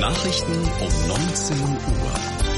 Nachrichten um 19 Uhr.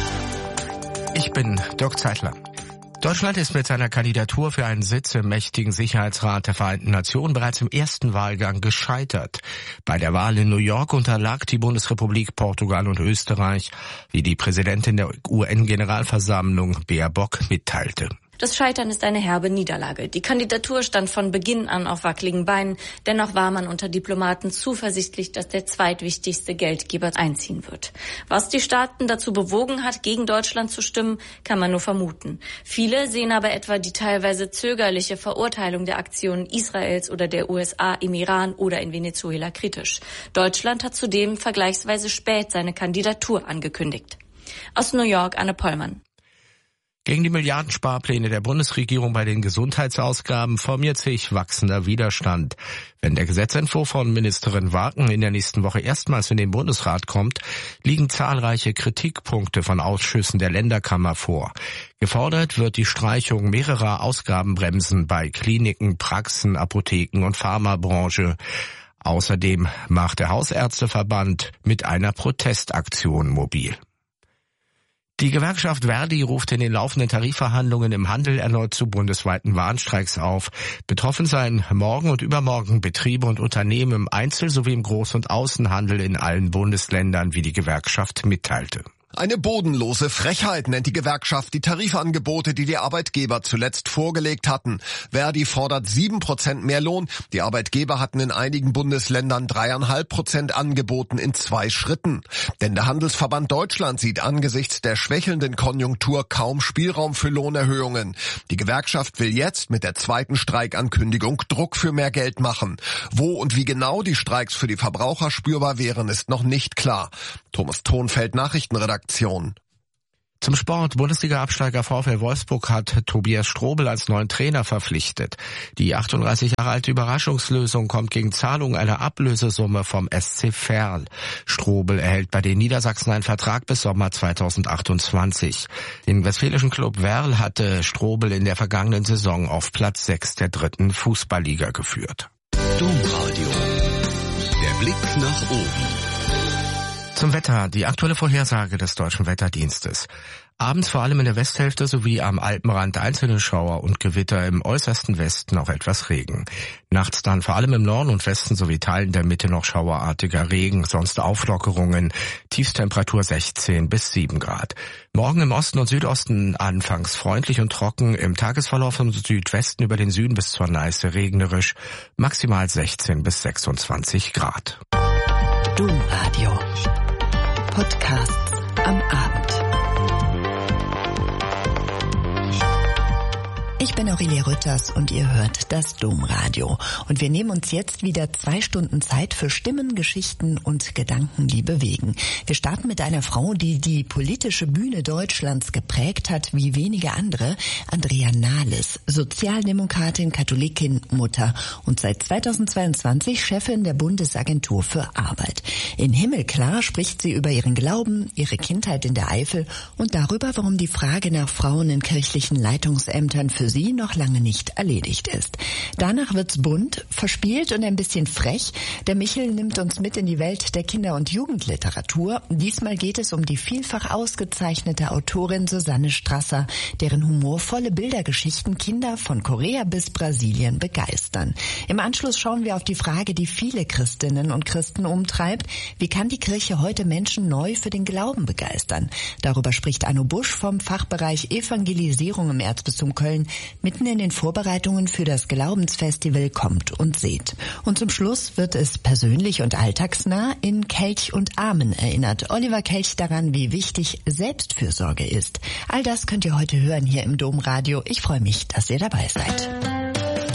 Ich bin Dirk Zeitler. Deutschland ist mit seiner Kandidatur für einen Sitz im mächtigen Sicherheitsrat der Vereinten Nationen bereits im ersten Wahlgang gescheitert. Bei der Wahl in New York unterlag die Bundesrepublik Portugal und Österreich, wie die Präsidentin der UN-Generalversammlung Baerbock mitteilte. Das Scheitern ist eine herbe Niederlage. Die Kandidatur stand von Beginn an auf wackeligen Beinen. Dennoch war man unter Diplomaten zuversichtlich, dass der zweitwichtigste Geldgeber einziehen wird. Was die Staaten dazu bewogen hat, gegen Deutschland zu stimmen, kann man nur vermuten. Viele sehen aber etwa die teilweise zögerliche Verurteilung der Aktionen Israels oder der USA im Iran oder in Venezuela kritisch. Deutschland hat zudem vergleichsweise spät seine Kandidatur angekündigt. Aus New York, Anne Pollmann. Gegen die Milliardensparpläne der Bundesregierung bei den Gesundheitsausgaben formiert sich wachsender Widerstand. Wenn der Gesetzentwurf von Ministerin Waken in der nächsten Woche erstmals in den Bundesrat kommt, liegen zahlreiche Kritikpunkte von Ausschüssen der Länderkammer vor. Gefordert wird die Streichung mehrerer Ausgabenbremsen bei Kliniken, Praxen, Apotheken und Pharmabranche. Außerdem macht der Hausärzteverband mit einer Protestaktion mobil. Die Gewerkschaft Verdi ruft in den laufenden Tarifverhandlungen im Handel erneut zu bundesweiten Warnstreiks auf. Betroffen seien morgen und übermorgen Betriebe und Unternehmen im Einzel- sowie im Groß- und Außenhandel in allen Bundesländern, wie die Gewerkschaft mitteilte. Eine bodenlose Frechheit nennt die Gewerkschaft die Tarifangebote, die die Arbeitgeber zuletzt vorgelegt hatten. Verdi fordert 7% mehr Lohn. Die Arbeitgeber hatten in einigen Bundesländern 3,5% angeboten in 2 Schritten. Denn der Handelsverband Deutschland sieht angesichts der schwächelnden Konjunktur kaum Spielraum für Lohnerhöhungen. Die Gewerkschaft will jetzt mit der zweiten Streikankündigung Druck für mehr Geld machen. Wo und wie genau die Streiks für die Verbraucher spürbar wären, ist noch nicht klar. Thomas Thonfeld, Nachrichtenredaktion. Zum Sport. Bundesliga-Absteiger VfL Wolfsburg hat Tobias Strobel als neuen Trainer verpflichtet. Die 38 Jahre alte Überraschungslösung kommt gegen Zahlung einer Ablösesumme vom SC Verl. Strobel erhält bei den Niedersachsen einen Vertrag bis Sommer 2028. Den westfälischen Club Verl hatte Strobel in der vergangenen Saison auf Platz 6 der 3. Fußballliga geführt. Domradio. Der Blick nach oben. Zum Wetter, die aktuelle Vorhersage des Deutschen Wetterdienstes. Abends vor allem in der Westhälfte sowie am Alpenrand einzelne Schauer und Gewitter, im äußersten Westen auch etwas Regen. Nachts dann vor allem im Norden und Westen sowie Teilen der Mitte noch schauerartiger Regen, sonst Auflockerungen, Tiefstemperatur 16 bis 7 Grad. Morgen im Osten und Südosten anfangs freundlich und trocken, im Tagesverlauf vom Südwesten über den Süden bis zur Neiße regnerisch, maximal 16 bis 26 Grad. Domradio. Podcasts am Abend. Ich bin Aurelia Rütters und ihr hört das Domradio. Und wir nehmen uns jetzt wieder 2 Stunden Zeit für Stimmen, Geschichten und Gedanken, die bewegen. Wir starten mit einer Frau, die die politische Bühne Deutschlands geprägt hat wie wenige andere, Andrea Nahles, Sozialdemokratin, Katholikin, Mutter und seit 2022 Chefin der Bundesagentur für Arbeit. In Himmelklar spricht sie über ihren Glauben, ihre Kindheit in der Eifel und darüber, warum die Frage nach Frauen in kirchlichen Leitungsämtern für sie noch lange nicht erledigt ist. Danach wird's bunt, verspielt und ein bisschen frech. Der Michel nimmt uns mit in die Welt der Kinder- und Jugendliteratur. Diesmal geht es um die vielfach ausgezeichnete Autorin Susanne Strasser, deren humorvolle Bildergeschichten Kinder von Korea bis Brasilien begeistern. Im Anschluss schauen wir auf die Frage, die viele Christinnen und Christen umtreibt. Wie kann die Kirche heute Menschen neu für den Glauben begeistern? Darüber spricht Anno Busch vom Fachbereich Evangelisierung im Erzbistum Köln mitten in den Vorbereitungen für das Glaubensfestival Kommt und Seht. Und zum Schluss wird es persönlich und alltagsnah. In Kelch und Amen erinnert Oliver Kelch daran, wie wichtig Selbstfürsorge ist. All das könnt ihr heute hören hier im Domradio. Ich freue mich, dass ihr dabei seid.